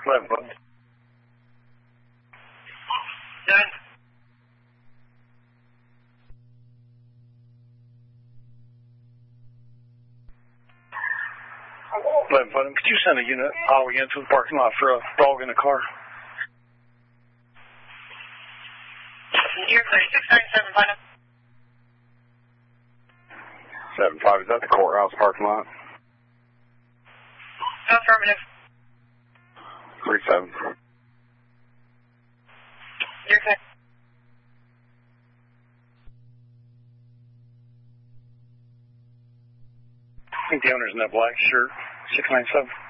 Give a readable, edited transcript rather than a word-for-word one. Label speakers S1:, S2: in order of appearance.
S1: 11 foot.
S2: Done.
S1: 11 foot. Could you send a unit all again to the parking lot for a dog in the car?
S2: Year 3697, final.
S1: 7-5, is that the courthouse parking lot?
S2: Affirmative.
S1: 37.
S2: You're good.
S1: I think the owner's in that black shirt, 697.